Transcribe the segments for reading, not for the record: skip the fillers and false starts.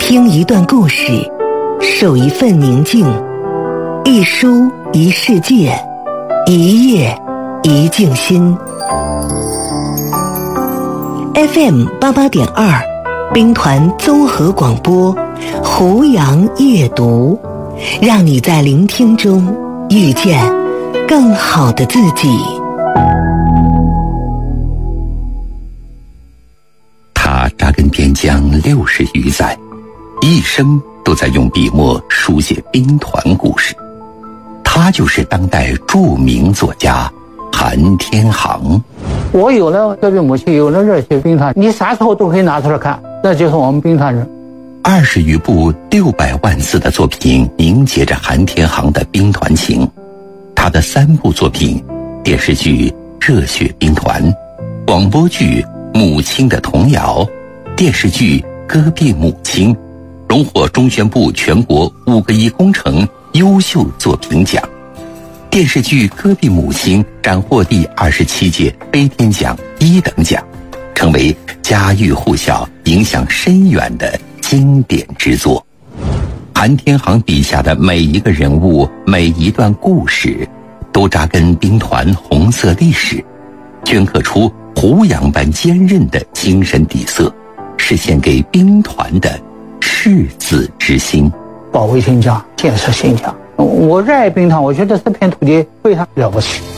听一段故事，守一份宁静，一书一世界，一夜一静心。FM88.2兵团综合广播，胡杨夜读，让你在聆听中遇见更好的自己。 他扎根边疆60余载，一生都在用笔墨书写兵团故事。他就是当代著名作家韩天航。 我有了隔壁母亲，有了热血兵团，你啥时候都可以拿出来看，那就是我们兵团人。 20余部600万字的作品凝结着韩天航的兵团情。他的3部作品，电视剧《热血兵团》，广播剧《母亲的童谣》，电视剧《戈壁母亲》，荣获中宣部全国5个亿工程优秀作品奖。电视剧《戈壁母亲》斩获第27届飞天奖1等奖，成为家喻户晓、影响深远的经典之作。韩天航笔下的每一个人物、每一段故事，都扎根兵团红色历史，镌刻出胡杨般坚韧的精神底色，是献给兵团的赤子之心。 保卫新疆，建设新疆。我热爱兵团，我觉得这片土地非常了不起。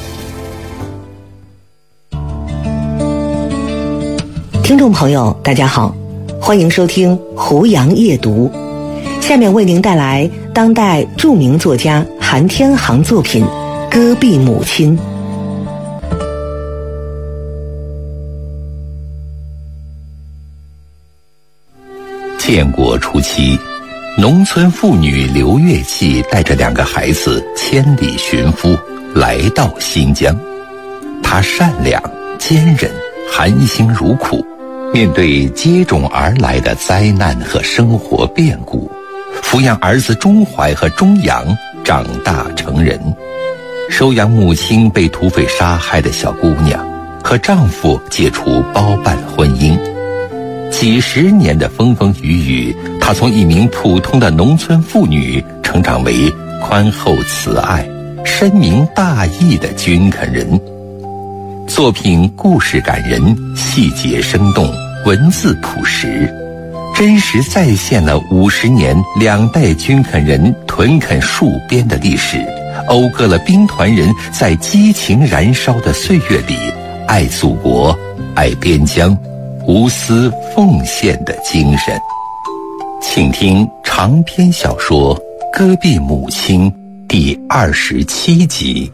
听众朋友大家好，欢迎收听胡杨夜读，下面为您带来当代著名作家韩天航作品《戈壁母亲》。 建国初期，农村妇女刘月季带着2个孩子千里寻夫，来到新疆。她善良、坚韧、含辛茹苦，面对接踵而来的灾难和生活变故，抚养儿子钟怀和钟阳长大成人，收养母亲被土匪杀害的小姑娘，和丈夫解除包办婚姻。几十年的风风雨雨，她从一名普通的农村妇女成长为宽厚慈爱、深明大义的军垦人。作品故事感人，细节生动，文字朴实，真实再现了50年2代军垦人屯垦戍边的历史，讴歌了兵团人在激情燃烧的岁月里爱祖国、爱边疆、无私奉献的精神。请听长篇小说《戈壁母亲》第27集。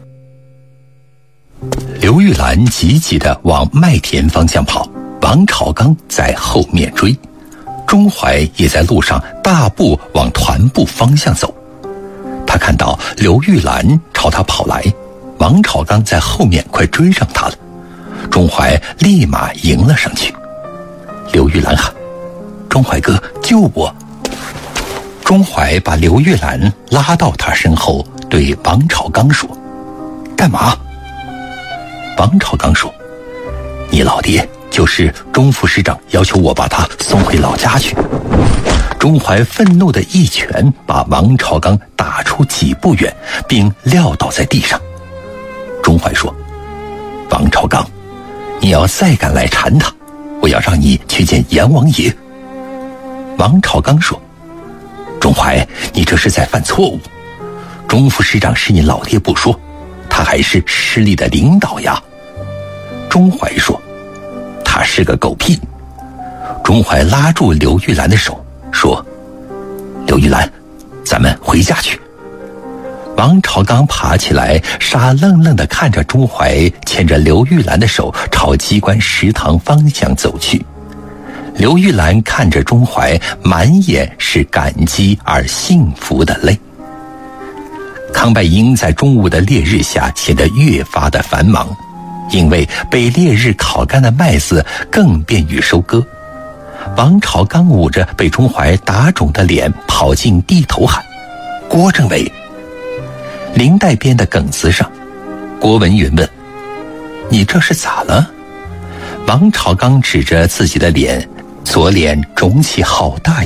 刘玉兰急急地往麦田方向跑，王朝刚在后面追，钟怀也在路上大步往团部方向走。他看到刘玉兰朝他跑来，王朝刚在后面快追上他了，钟怀立马迎了上去。刘玉兰喊：“钟怀哥，救我！”钟怀把刘玉兰拉到他身后，对王朝刚说：“干嘛？”王朝刚说：“你老爹就是钟副师长要求我把他送回老家去。”钟怀愤怒的一拳把王朝刚打出几步远，并撂倒在地上。钟怀说：“王朝刚，你要再敢来缠他，我要让你去见阎王爷。”王朝刚说：“钟怀，你这是在犯错误。钟副师长是你老爹不说，他还是师里的领导呀。”钟怀说：“他是个狗屁。”钟怀拉住刘玉兰的手说：“刘玉兰，咱们回家去。”王朝刚爬起来，傻愣愣地看着钟怀牵着刘玉兰的手朝机关食堂方向走去。刘玉兰看着钟怀，满眼是感激而幸福的泪。康拜英在中午的烈日下显得越发的繁忙，因为被烈日烤干的麦子更便于收割。王朝刚捂着被钟怀打肿的脸跑进地头喊：“郭政委！”林带边的梗子上，郭文云问：“你这是咋了？”王朝刚指着自己的脸，左脸肿起好大